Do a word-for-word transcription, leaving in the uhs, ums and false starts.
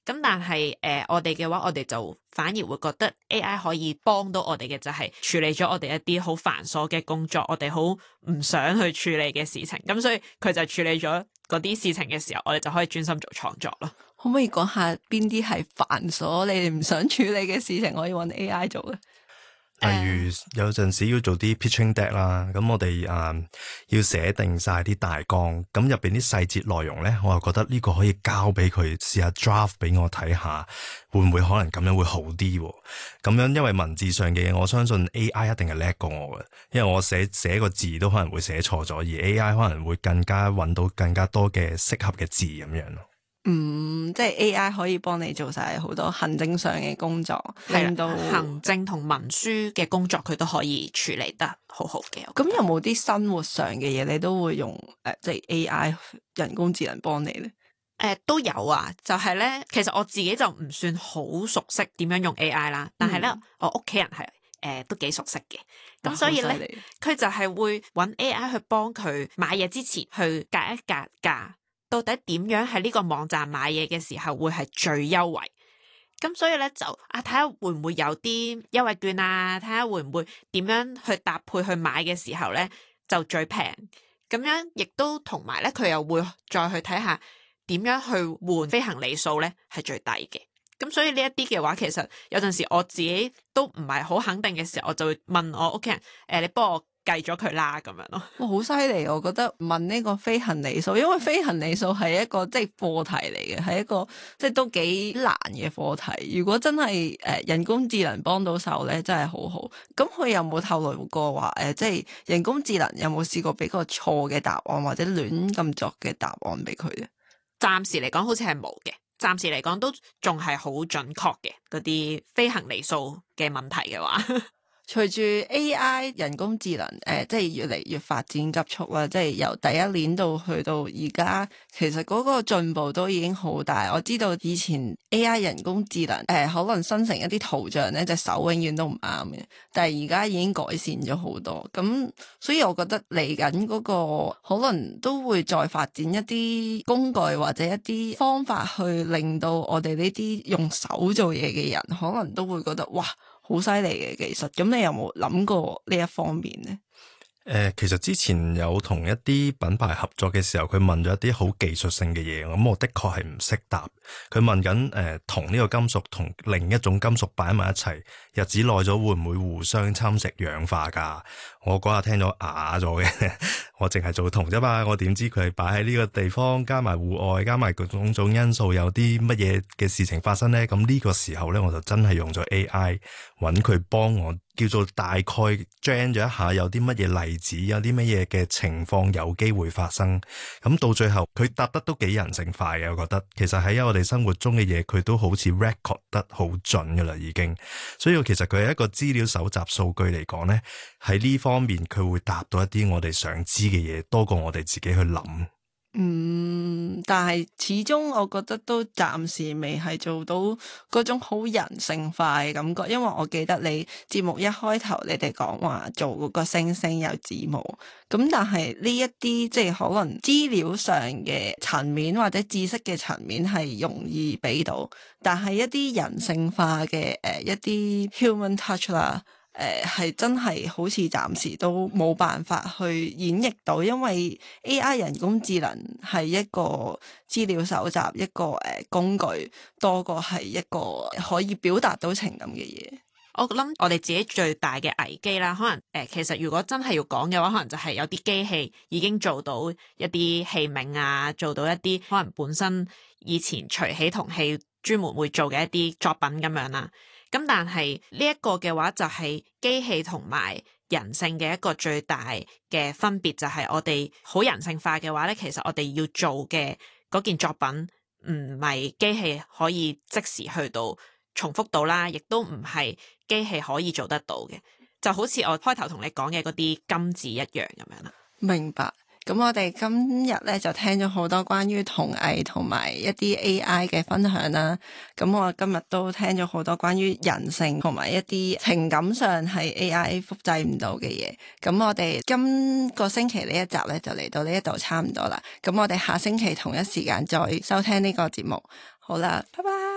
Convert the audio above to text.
咁但係誒、呃、我哋嘅話，我哋就反而會覺得 A I 可以幫到我哋嘅就係處理咗我哋一啲好繁瑣嘅工作，我哋好唔想去處理嘅事情，咁所以佢就處理咗嗰啲事情嘅時候，我哋就可以專心做創作咯。 可唔可以講下邊啲係繁瑣你哋唔想處理嘅事情可以揾 A I 做咧？ 例如有陣時要做啲 pitching deck 啦，咁我哋誒、呃、要寫定晒啲大綱，咁入邊啲細節內容咧，我又覺得呢個可以交俾佢試下 draft 俾我睇下，會唔會可能咁樣會好啲？咁樣因為文字上嘅嘢，我相信 A I 一定係叻過我嘅，因為我寫寫個字都可能會寫錯咗，而 A I 可能會更加揾到更加多嘅適合嘅字咁樣咯。 嗯，即係 A I 可以幫你做晒好多行政上嘅工作， 令到行政同文書嘅工作佢都可以處理得好好嘅。 咁有冇啲生活上嘅嘢你都會用誒、呃，即係 A I 人工智能幫你咧？誒、 呃，都有啊，就係、是、咧，其實我自己就唔算好熟悉點樣用 A I 啦，但係咧、嗯、我屋企人係誒、呃、都幾熟悉嘅，咁所以咧佢就係會揾 A I 去幫佢買嘢之前去格一格價。到底點樣喺呢個網站買嘢嘅時候會係最優惠？咁所以咧就啊睇下會唔會有啲優惠券啊，睇下會唔會點樣去搭配去買嘅時候咧就最平。咁樣亦都同埋咧佢又會再去睇下點樣去換飛行里數咧係最低嘅。咁所以呢一啲嘅話，其實有陣時我自己都唔係好肯定嘅時候，我就會問我屋企人誒、呃，你幫我計咗佢啦，咁樣咯。 哇，好犀利！我覺得問呢個飛行里數，因為飛行里數係一個即係課題嚟嘅，係一個即係都幾難嘅課題。如果真係誒、呃、人工智能幫到手咧，真係好好。咁佢有冇透露過話誒、呃，即係人工智能有冇試過俾個錯嘅答案或者亂咁作嘅答案俾佢咧？ 暫時嚟講，好似係冇嘅。暫時嚟講都仲係好準確嘅嗰啲飛行里數嘅問題嘅話。 隨住 A I 人工智能誒、呃，即係越嚟越發展急速啦，即係由第一年到去到而家，其實嗰個進步都已經好大。我知道以前 A I 人工智能誒、呃，可能生成一啲圖像咧，隻手永遠都唔啱嘅，但係而家已經改善咗好多。咁所以我覺得嚟緊嗰個可能都會再發展一啲工具或者一啲方法去令到我哋呢啲用手做嘢嘅人，可能都會覺得哇，好犀利嘅技術。咁你有冇諗過呢一方面呢？ 誒、呃，其實之前有同一啲品牌合作嘅時候，佢問咗一啲好技術性嘅嘢，咁我的確係唔識答。佢問緊誒，銅呢個金屬同另一種金屬擺埋一齊，日子耐咗會唔會互相侵蝕氧化噶？我嗰日聽咗啞咗嘅，我淨係做銅啫嘛，我點知佢係擺喺呢個地方，加埋戶外，加埋各種種因素，有啲乜嘢嘅事情發生呢？咁呢個時候咧，我就真係用咗 A I 揾佢幫我，叫做大概 gen 咗一下，有啲乜嘢例子，有啲乜嘢嘅情況有機會發生。咁到最後佢答得都幾人性化嘅，我覺得其實喺我哋生活中嘅嘢，佢都好似 record 得好準噶啦，已經。所以其實佢係一個資料搜集數據嚟講呢，喺呢方面佢會答到一啲我哋想知嘅嘢，多過我哋自己去諗。 嗯，但係始終我覺得都暫時未係做到嗰種好人性化嘅感覺，因為我記得你節目一開頭你哋講話做嗰個星星有字母，咁但係呢一啲即係可能資料上嘅層面或者知識嘅層面係容易俾到，但係一啲人性化嘅誒、呃、一啲 human touch 啦。誒，係、呃、真係好似暫時都冇辦法去演繹到，因為 A I 人工智能係一個資料搜集一個誒、呃、工具，多過係一個可以表達到情感嘅嘢。 我諗我哋自己最大嘅危機啦，可能誒、呃，其實如果真係要講嘅話，可能就係有啲機器已經做到一啲器皿啊，做到一啲可能本身以前隨起銅器專門會做嘅一啲作品咁樣啦。咁但係呢一個嘅話就係機器同埋人性嘅一個最大嘅分別，就係我哋好人性化嘅話咧，其實我哋要做嘅嗰件作品唔係機器可以即時去到重複到啦，亦都唔係機器可以做得到嘅，就好似我開頭同你講嘅嗰啲金字一樣咁樣啦。 明白。咁我哋今日咧就聽咗好多關於銅藝同埋一啲 A I 嘅分享啦。咁我今日都聽咗好多關於人性同埋一啲情感上係 A I 複製唔到嘅嘢。咁我哋今個星期呢一集咧就嚟到呢一度差唔多啦。咁我哋下星期同一時間再收聽呢個節目。好啦，拜拜。